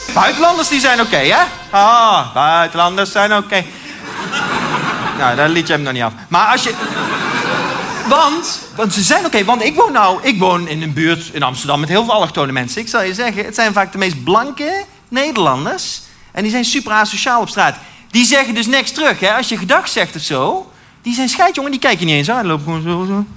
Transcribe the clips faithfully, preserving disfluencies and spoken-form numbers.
Buitenlanders die zijn oké, okay, hè? Ah, buitenlanders zijn oké. Okay. Nou, daar liet je hem nog niet af. Maar als je... Want, want ze zijn oké, okay, want ik woon nou... Ik woon in een buurt in Amsterdam met heel veel allochtone mensen. Ik zal je zeggen, het zijn vaak de meest blanke Nederlanders. En die zijn super asociaal op straat. Die zeggen dus niks terug, hè? Als je gedag zegt of zo... Die zijn scheidjongen, die kijken niet eens aan. Die lopen gewoon zo, zo.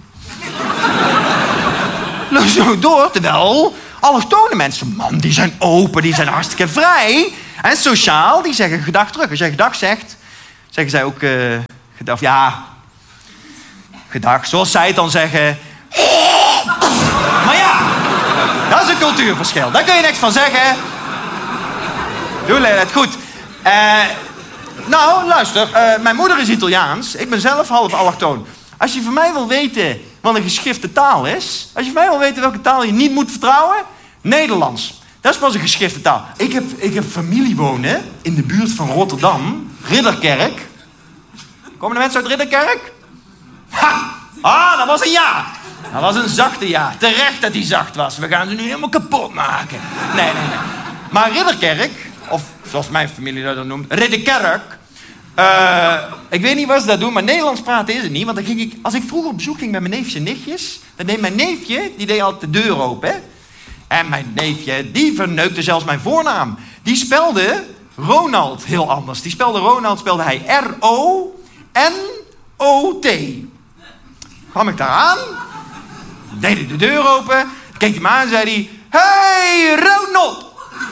Lopen zo door, terwijl... Allochtone mensen, man, die zijn open, die zijn hartstikke vrij. En sociaal, die zeggen gedag terug. Als jij gedag zegt, zeggen zij ook... Uh, gedag, ja... Gedag, zoals zij het dan zeggen... Maar ja, dat is een cultuurverschil. Daar kun je niks van zeggen. Doe het goed. Uh, nou, luister. Uh, mijn moeder is Italiaans. Ik ben zelf half allochtoon. Als je van mij wil weten wat een geschrifte taal is... Als je van mij wil weten welke taal je niet moet vertrouwen... Nederlands. Dat is pas een geschrifte taal. Ik heb, ik heb familie wonen in de buurt van Rotterdam. Ridderkerk. Komen de mensen uit Ridderkerk? Ha! Ah, dat was een ja. Dat was een zachte ja. Terecht dat die zacht was. We gaan ze nu helemaal kapot maken. Nee, nee, nee. Maar Ridderkerk, of zoals mijn familie dat dan noemt, Ridderkerk. Uh, ik weet niet wat ze dat doen, maar Nederlands praten is het niet. Want dan ging ik, als ik vroeger op bezoek ging met mijn neefjes en nichtjes, dan deed mijn neefje, die deed altijd de deur open. Hè? En mijn neefje, die verneukte zelfs mijn voornaam. Die spelde Ronald heel anders. Die spelde Ronald, spelde hij R O N O T. Kwam ik daar aan, deed hij de deur open, keek hij me aan en zei hij... Hey, Ronald!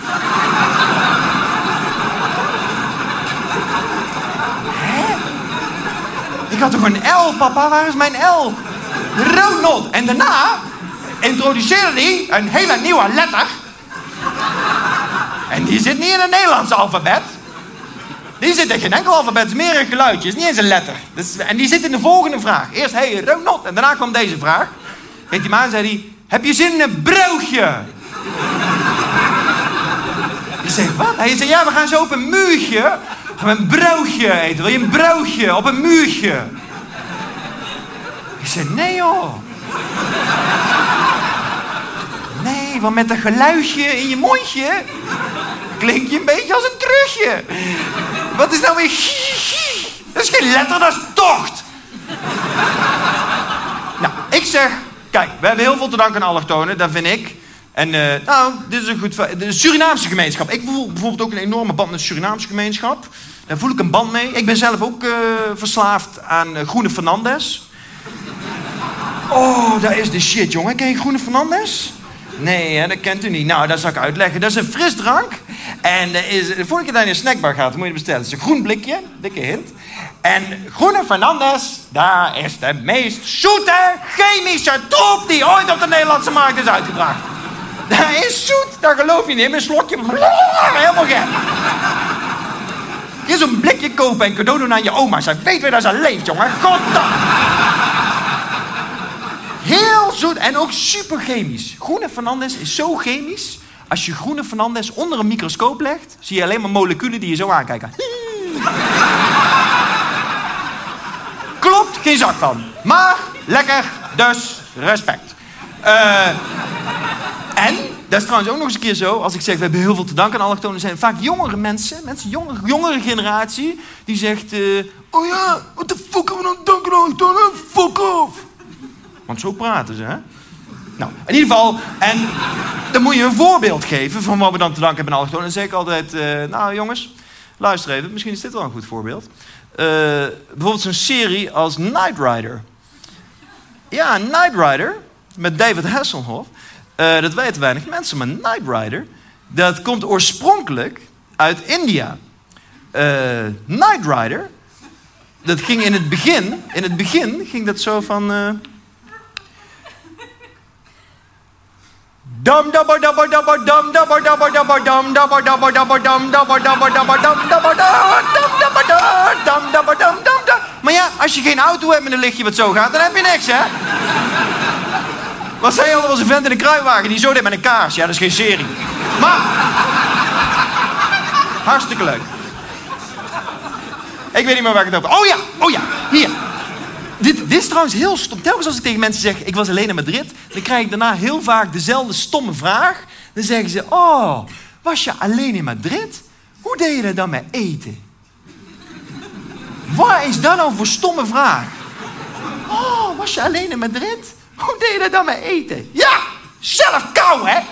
Hè? Ik had toch een L, papa? Waar is mijn L? Ronald! En daarna introduceerde hij een hele nieuwe letter. En die zit niet in het Nederlandse alfabet. Die zit in geen enkel alfabet, het is meer een geluidje, het is niet eens een letter. Dus, en die zit in de volgende vraag. Eerst, hey, Ronald. En daarna kwam deze vraag. Keek hij me aan en zei hij... Heb je zin in een broodje? Ik zei, wat? Hij zei, ja, we gaan zo op een muurtje... Gaan we een broodje eten. Wil je een broodje op een muurtje? Ik zei, nee joh. Nee, want met een geluidje in je mondje... klink je een beetje als een terugje. Wat is nou weer... Dat is geen letter, dat is tocht. Nou, ik zeg... Kijk, we hebben heel veel te danken aan allochtonen, dat vind ik. En, uh, nou, dit is een goed... De Surinaamse gemeenschap. Ik voel bijvoorbeeld ook een enorme band met de Surinaamse gemeenschap. Daar voel ik een band mee. Ik ben zelf ook uh, verslaafd aan uh, Groene Fernandes. Oh, dat is de shit, jongen. Ken je Groene Fernandes? Nee, hè, dat kent u niet. Nou, dat zal ik uitleggen. Dat is een frisdrank. En uh, is, de vorige keer dat je naar een snackbar gaat, moet je bestellen. Het is een groen blikje, dikke hint. En Groene Fernandes, daar is de meest zoete chemische troep die ooit op de Nederlandse markt is uitgebracht. Dat is zoet, dat geloof je niet. Een slokje, helemaal gek. Je zo'n blikje kopen en cadeau doen aan je oma. Zij weet weer dat ze leeft, jongen. Goddank. Heel zoet en ook super chemisch. Groene Fernandes is zo chemisch. Als je Groene Fernandes onder een microscoop legt, zie je alleen maar moleculen die je zo aankijken. Klopt, geen zak van. Maar lekker, dus respect. Uh, en, dat is trouwens ook nog eens een keer zo, als ik zeg, we hebben heel veel te danken aan allochtonen, zijn vaak jongere mensen, mensen, jongere, jongere generatie, die zegt, uh, oh ja, what the fuck hebben we nou danken aan allochtonen? Fuck off. Want zo praten ze, hè? Nou, in ieder geval, en dan moet je een voorbeeld geven van wat we dan te danken hebben aan allochtonen. Dan zeg ik altijd, uh, nou jongens, luister even, misschien is dit wel een goed voorbeeld. Uh, bijvoorbeeld zo'n serie als Knight Rider. Ja, Knight Rider, met David Hasselhoff. Uh, dat weten weinig mensen, maar Knight Rider, dat komt oorspronkelijk uit India. Uh, Knight Rider, dat ging in het begin, in het begin ging dat zo van... Uh, Dum dabba dabba dabba dum dabba dabba dabba dum dabba dabba dabba dum dabba dabba dabba dum dabba dum dabba dum dum. Maar ja, als je geen auto hebt met een lichtje wat zo gaat, dan heb je niks, hè? Wat zei je al, er was een vent in een kruiwagen die zo deed met een kaars. Ja, dat is geen serie. Maar... hartstikke leuk. Ik weet niet meer waar ik het over... Oh ja, oh ja, hier. Dit, dit is trouwens heel stom. Telkens als ik tegen mensen zeg, ik was alleen in Madrid, dan krijg ik daarna heel vaak dezelfde stomme vraag. Dan zeggen ze, oh, Was je alleen in Madrid? Hoe deed je dat dan met eten? Waar is dat nou voor stomme vraag? Oh, was je alleen in Madrid? Hoe deed je dat dan met eten? Ja, zelf kou, hè?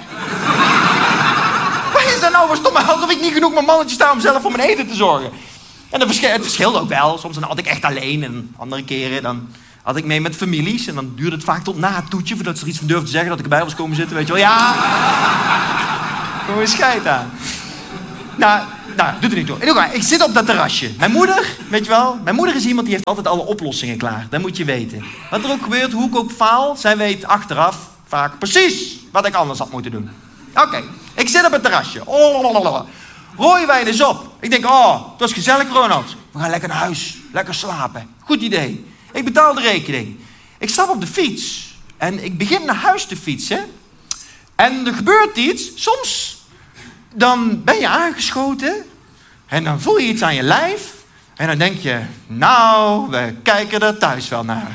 Wat is dat nou voor stomme? Alsof ik niet genoeg mijn mannetje sta om zelf voor mijn eten te zorgen. En het verschilt ook wel. Soms dan had ik echt alleen en andere keren dan had ik mee met families. En dan duurde het vaak tot na het toetje voordat ze er iets van durfden te zeggen dat ik erbij was komen zitten. Weet je wel, ja. Kom eens scheid aan. Nou, nou, doet er niet toe. Ik zit op dat terrasje. Mijn moeder, weet je wel, mijn moeder is iemand die heeft altijd alle oplossingen klaar. Dat moet je weten. Wat er ook gebeurt, hoe ik ook faal, zij weet achteraf vaak precies wat ik anders had moeten doen. Oké, okay. Ik zit op het terrasje. Oh, rooie wijn is op. Ik denk, oh, het was gezellig, Ronald. We gaan lekker naar huis. Lekker slapen. Goed idee. Ik betaal de rekening. Ik stap op de fiets. En ik begin naar huis te fietsen. En er gebeurt iets. Soms dan ben je aangeschoten. En dan voel je iets aan je lijf. En dan denk je, nou, we kijken er thuis wel naar.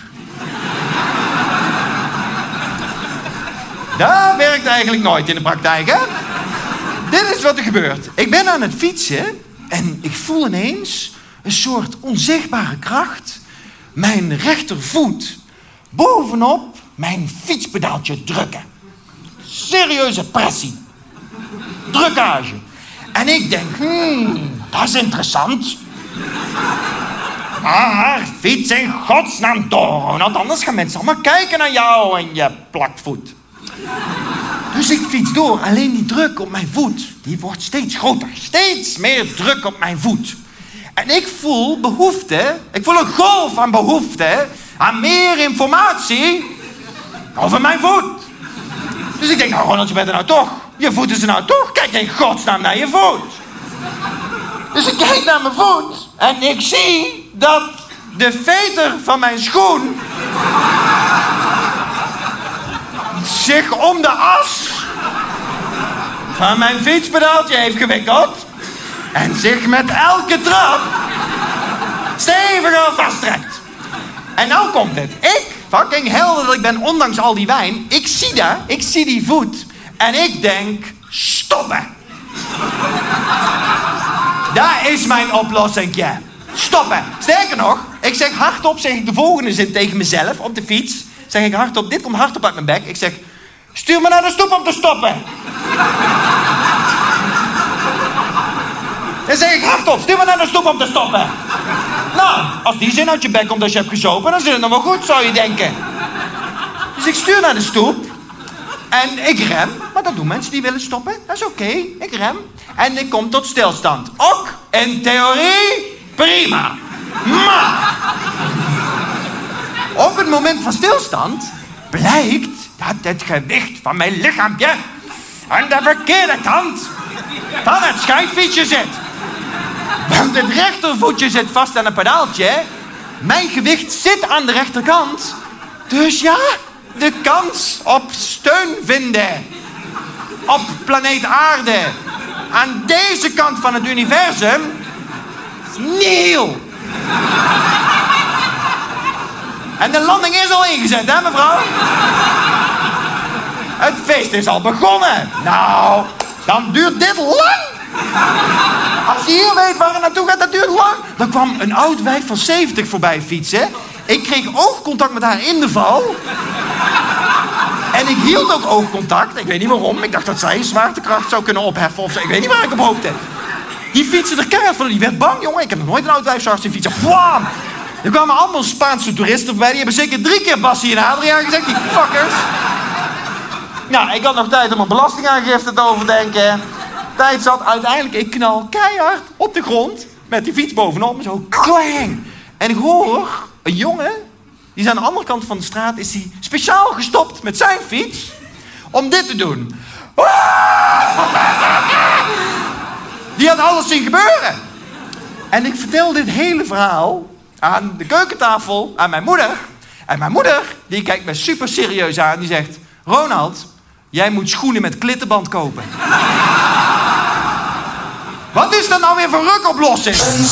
Dat werkt eigenlijk nooit in de praktijk, hè? Dit is wat er gebeurt. Ik ben aan het fietsen en ik voel ineens een soort onzichtbare kracht mijn rechtervoet bovenop mijn fietspedaaltje drukken. Serieuze pressie. Drukkage. En ik denk, hmm, dat is interessant. Maar fiets in godsnaam door, Ronald. Anders gaan mensen allemaal kijken naar jou en je plakvoet. Dus ik fiets door. Alleen die druk op mijn voet, die wordt steeds groter. Steeds meer druk op mijn voet. En ik voel behoefte, ik voel een golf aan behoefte aan meer informatie over mijn voet. Dus ik denk, nou Ronald, je bent er nou toch. Je voet is er nou toch. Kijk in godsnaam naar je voet. Dus ik kijk naar mijn voet en ik zie dat de veter van mijn schoen zich om de as van mijn fietspedaaltje heeft gewikkeld en zich met elke trap steviger vasttrekt. En nou komt het. Ik, fucking helder dat ik ben, ondanks al die wijn, ik zie dat, ik zie die voet en ik denk, stoppen. Dat is mijn oplossing, ja. Stoppen. Sterker nog, ik zeg hardop, zeg ik de volgende zin tegen mezelf op de fiets. Zeg ik hardop, dit komt hardop uit mijn bek. Ik zeg, stuur me naar de stoep om te stoppen. Dan zeg ik hardop, stuur me naar de stoep om te stoppen. Nou, als die zin uit je bek komt als je hebt gezopen, dan zit het nog wel goed, zou je denken. Dus ik stuur naar de stoep. En ik rem, maar dat doen mensen die willen stoppen. Dat is oké, okay. Ik rem. En ik kom tot stilstand. Ook in theorie prima. Maar op het moment van stilstand blijkt dat het gewicht van mijn lichaampje aan de verkeerde kant van het schijnfietsje zit. Want het rechtervoetje zit vast aan een pedaaltje. Mijn gewicht zit aan de rechterkant. Dus ja, de kans op steun vinden op planeet Aarde aan deze kant van het universum is nihil. En de landing is al ingezet, hè mevrouw? Het feest is al begonnen. Nou, dan duurt dit lang. Als je hier weet waar het naartoe gaat, dat duurt lang. Er kwam een oud wijf van zeventig voorbij fietsen. Ik kreeg oogcontact met haar in de val. En ik hield ook oogcontact. Ik weet niet waarom. Ik dacht dat zij zwaartekracht zou kunnen opheffen of zo. Ik weet niet waar ik op hoopte. Die fietsen er keihard van. Die werd bang, jongen. Ik heb nog nooit een oud wijf zo hard zien fietsen. Wam! Er kwamen allemaal Spaanse toeristen voorbij. Die hebben zeker drie keer Bassie en Adriaan gezegd. Die fuckers. Nou, ik had nog tijd om mijn belastingaangifte te overdenken. Tijd zat uiteindelijk. Ik knal keihard op de grond. Met die fiets bovenop. Zo klang. En ik hoor een jongen. Die is aan de andere kant van de straat. Is hij speciaal gestopt met zijn fiets. Om dit te doen. Die had alles zien gebeuren. En ik vertel dit hele verhaal aan de keukentafel aan mijn moeder. En mijn moeder, die kijkt me super serieus aan. Die zegt, Ronald, jij moet schoenen met klittenband kopen. Wat is dat nou weer voor rukoplossing?